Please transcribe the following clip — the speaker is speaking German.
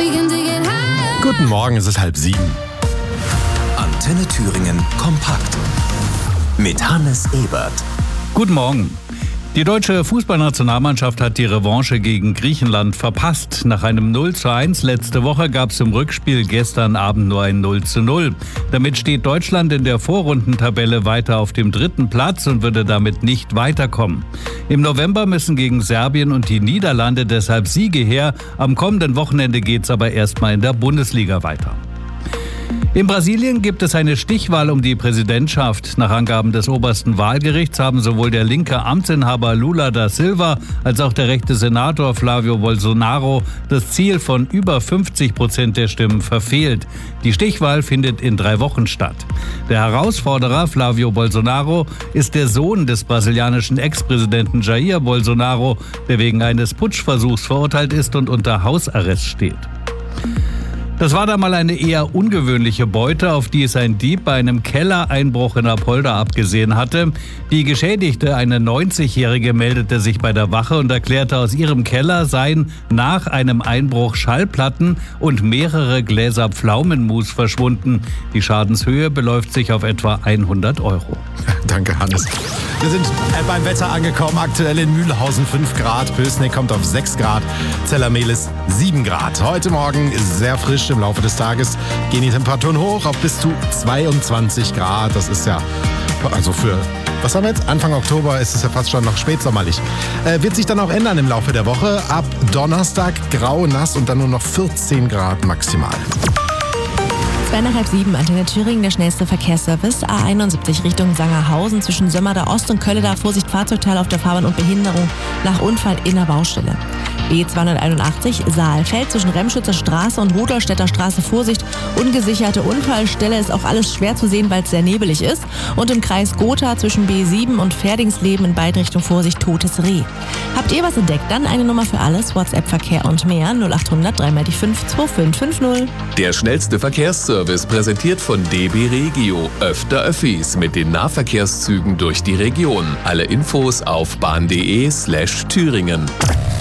Guten Morgen, es ist 6:30. Antenne Thüringen kompakt mit Hannes Ebert. Guten Morgen. Die deutsche Fußballnationalmannschaft hat die Revanche gegen Griechenland verpasst. Nach einem 0:1 letzte Woche gab es im Rückspiel gestern Abend nur ein 0:0. Damit steht Deutschland in der Vorrundentabelle weiter auf dem 3. Platz und würde damit nicht weiterkommen. Im November müssen gegen Serbien und die Niederlande deshalb Siege her. Am kommenden Wochenende geht es aber erstmal in der Bundesliga weiter. In Brasilien gibt es eine Stichwahl um die Präsidentschaft. Nach Angaben des obersten Wahlgerichts haben sowohl der linke Amtsinhaber Lula da Silva als auch der rechte Senator Flávio Bolsonaro das Ziel von über 50% der Stimmen verfehlt. Die Stichwahl findet in 3 Wochen statt. Der Herausforderer Flávio Bolsonaro ist der Sohn des brasilianischen Ex-Präsidenten Jair Bolsonaro, der wegen eines Putschversuchs verurteilt ist und unter Hausarrest steht. Das war da mal eine eher ungewöhnliche Beute, auf die es ein Dieb bei einem Kellereinbruch in Apolda abgesehen hatte. Die Geschädigte, eine 90-Jährige, meldete sich bei der Wache und erklärte, aus ihrem Keller seien nach einem Einbruch Schallplatten und mehrere Gläser Pflaumenmus verschwunden. Die Schadenshöhe beläuft sich auf etwa 100 Euro. Danke, Hannes. Wir sind beim Wetter angekommen. Aktuell in Mühlhausen 5 Grad. Pößneck kommt auf 6 Grad. Zellermehlis 7 Grad. Heute Morgen sehr frisch. Im Laufe des Tages gehen die Temperaturen hoch auf bis zu 22 Grad. Das ist ja, also für, was haben wir jetzt? Anfang Oktober ist es ja fast schon noch spätsommerlich. Wird sich dann auch ändern im Laufe der Woche. Ab Donnerstag grau, nass und dann nur noch 14 Grad maximal. 6:30, Antenne Thüringen, der schnellste Verkehrsservice. A71 Richtung Sangerhausen zwischen Sömmerda Ost und Kölleter. Vorsicht, Fahrzeugteil auf der Fahrbahn und Behinderung nach Unfall in der Baustelle. B281 Saalfeld zwischen Remschützer Straße und Rudolstädter Straße. Vorsicht, ungesicherte Unfallstelle, ist auch alles schwer zu sehen, weil es sehr nebelig ist. Und im Kreis Gotha zwischen B7 und Pferdingsleben in beide Richtungen. Vorsicht, totes Reh. Habt ihr was entdeckt? Dann eine Nummer für alles, WhatsApp, Verkehr und mehr, 0800 3x5 2550. Der schnellste Verkehrsservice präsentiert von DB Regio. Öfter Öffis mit den Nahverkehrszügen durch die Region. Alle Infos auf bahn.de/Thüringen.